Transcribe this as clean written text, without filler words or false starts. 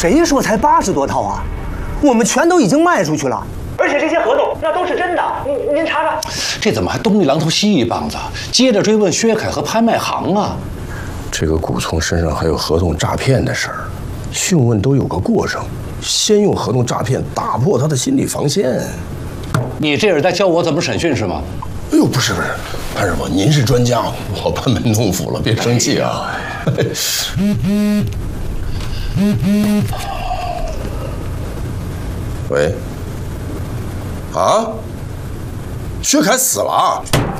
谁说才80多套啊？我们全都已经卖出去了，而且这些合同那都是真的。您查查， 这怎么还东一榔头西一棒子？接着追问薛凯和拍卖行啊！ 这个古聪身上还有合同诈骗的事儿，讯问都有个过程，先用合同诈骗打破他的心理防线。 你这是在教我怎么审讯是吗？ 哎呦，不是，潘师傅，您是专家，我班门弄斧了，别生气啊。喂，啊，薛凯死了。